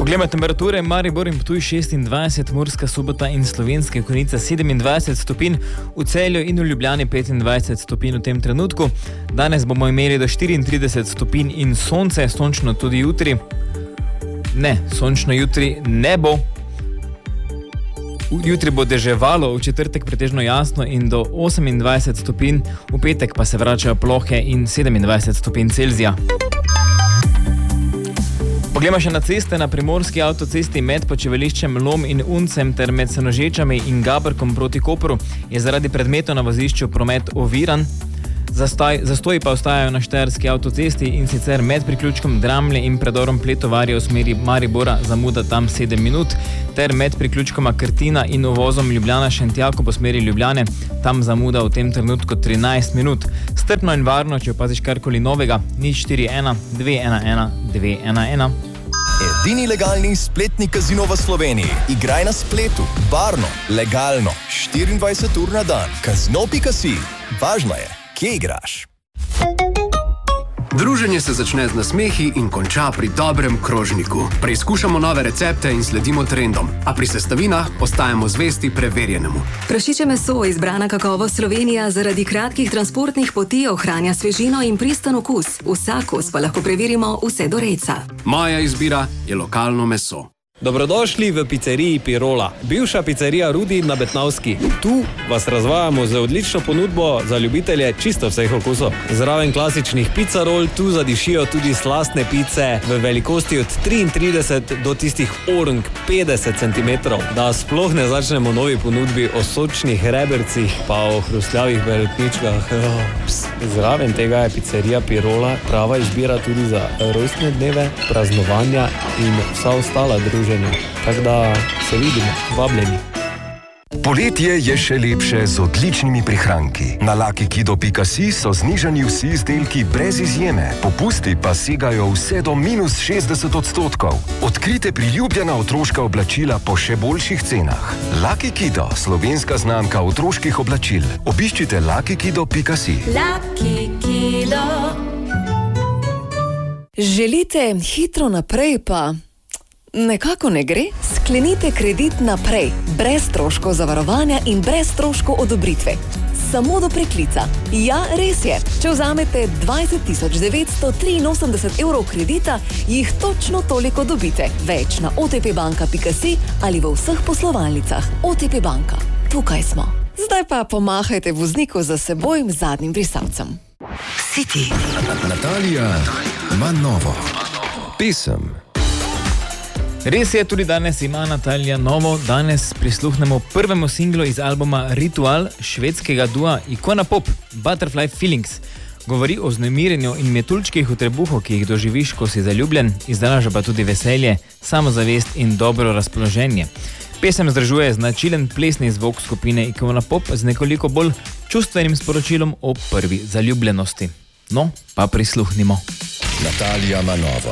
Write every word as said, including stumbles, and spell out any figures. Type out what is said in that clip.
Poglejmo temperature, Maribor in Ptuj šestindvajset, Murska Sobota in Slovenske Konjice sedemindvajset stopinj, v Celju in v Ljubljani petindvajset stopinj v tem trenutku. Danes bomo imeli do štiriintrideset stopinj in sonce, sončno tudi jutri. Ne, sončno jutri ne bo. Jutri bo deževalo, v četrtek pretežno jasno in do osemindvajset stopinj, v petek pa se vračajo plohe in sedemindvajset stopinj Celzija. Poglejmo še na ceste. Na primorski avtocesti med Počivališčem Lom in Uncem ter med Senožečami in Gabrkom proti Kopru je zaradi predmetov na vozišču promet oviran. Zastoj, zastoji pa ostajajo na štajerski avtocesti in sicer med priključkom Dramlje in predorom Pletovarje v smeri Maribora zamuda tam sedem minut, ter med priključkoma Krtina in uvozom Ljubljana Šentjako po smeri Ljubljane, tam zamuda v tem trenutku trinajst minut. Strpno in varno, če opaziš karkoli novega, nič štiri ena dve ena ena dve ena ena. Edini legalni spletni kazino v Sloveniji. Igraj na spletu, varno, legalno, štiriindvajset ur na dan. Kazino pika si. Važno je, kje igraš. Druženje se začne z nasmehi in konča pri dobrem krožniku. Preizkušamo nove recepte in sledimo trendom, a pri sestavinah ostajamo zvesti preverjenemu. Prašiče meso, izbrana kakovost Slovenija, zaradi kratkih transportnih poti ohranja svežino in pristen okus. Vsak kos pa lahko preverimo vse do reca. Moja izbira je lokalno meso. Dobrodošli v pizzeriji Pirola, bivša pizzerija Rudi na Betnavski. Tu vas razvajamo z odlično ponudbo za ljubitelje čisto vseh okusov. Zraven klasičnih pizzarol tu zadišijo tudi slastne pice v velikosti od triintrideset do tistih orang petdeset centimetrov. Da sploh ne začnemo novi ponudbi o sočnih rebercih pa o hrustljavih beretničkah. Zraven tega je pizzerija Pirola prava izbira tudi za rojstne dneve, praznovanja in vsa ostala druženja. Tako da se vidimo, vabljeni. Poletje je še lepše z odličnimi prihranki. Na luckykido pika si so znižani vsi izdelki brez izjeme. Popusti pa segajo vse do minus šestdeset odstotkov. Odkrite priljubljena otroška oblačila po še boljših cenah. LuckyKido, slovenska znamka otroških oblačil. Obiščite luckykido pika si. LuckyKido. Želite hitro naprej pa nekako ne gre? Sklenite kredit naprej, brez stroškov zavarovanja in brez stroškov odobritve. Samo do preklica. Ja, res je. Če vzamete dvajset tisoč devetsto triinosemdeset evrov kredita, jih točno toliko dobite. Več na o te pe banka pika si ali v vseh poslovalnicah. O te pe banka. Tukaj smo. Zdaj pa pomahajte vozniku za seboj zadnjim brisalcem. City. Natalija ima novo. Pesem. Res je, tudi danes ima Natalija novo. Danes prisluhnemo prvemu singlu iz albuma Ritual švedskega dua Ikona Pop, Butterfly Feelings. Govori o vznemirjenju in metuljčkih v trebuhu, ki jih doživiš, ko si zaljubljen, izraža pa tudi veselje, samozavest in dobro razpoloženje. Pesem združuje značilen plesni zvok skupine Ikona Pop z nekoliko bolj čustvenim sporočilom o prvi zaljubljenosti. No, pa prisluhnimo. Natalija ima novo.